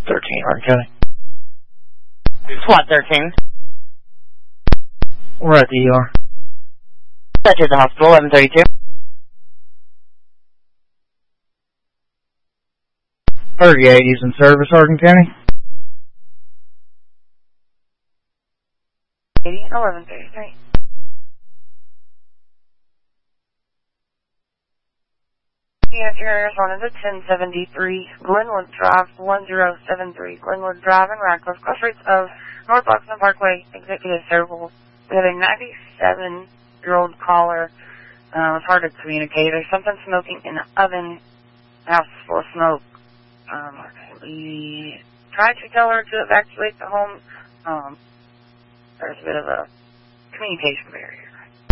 13, Orange County. SWAT 13. We're at the ER. That's at the hospital, 1132. 38 is in service, Orange County. 1133. Yes, your Arizona is at 1073 Glenwood Drive, 1073 Glenwood Drive in Radcliffe, cross streets of North Buxton Parkway, Executive Circle. We have a 97-year-old caller. It's hard to communicate. There's something smoking in the oven, house full of smoke. We tried to tell her to evacuate the home. There's a bit of a communication barrier.